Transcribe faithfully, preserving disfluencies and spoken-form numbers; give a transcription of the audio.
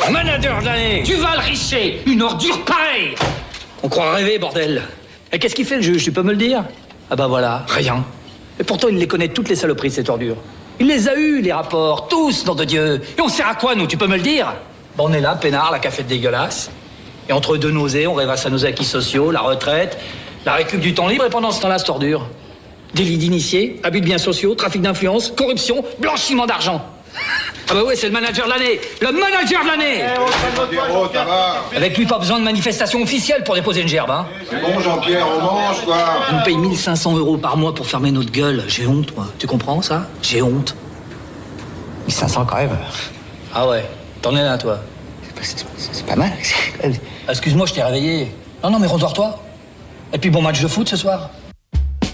Manager de l'année. Tu vas le richer. Une ordure pareille. On croit rêver, bordel. Et qu'est-ce qu'il fait, le juge? Tu peux me le dire? Ah bah voilà, rien. Et pourtant, il les connaît toutes les saloperies, cette ordure. Il les a eus, les rapports, tous, nom de Dieu. Et on sert à quoi, nous? Tu peux me le dire? Bah on est là, peinard, la cafette dégueulasse. Et entre deux nausées, on rêvasse à nos acquis sociaux, la retraite, la récup du temps libre, et pendant ce temps-là, cette ordure. Délit d'initié, abus de biens sociaux, trafic d'influence, corruption, blanchiment d'argent. Ah bah ouais, c'est le manager de l'année. Le manager de l'année. Oh, ça va. Avec lui, pas besoin de manifestation officielle pour déposer une gerbe, hein. C'est bon, Jean-Pierre, on mange, quoi. On nous paye mille cinq cents euros par mois pour fermer notre gueule. J'ai honte, moi. Tu comprends, ça? J'ai honte. mille cinq cents quand même. Ah ouais, t'en es là, toi. C'est, c'est, c'est pas mal. Excuse-moi, je t'ai réveillé. Non, non, mais redors-toi. Et puis bon match de foot ce soir.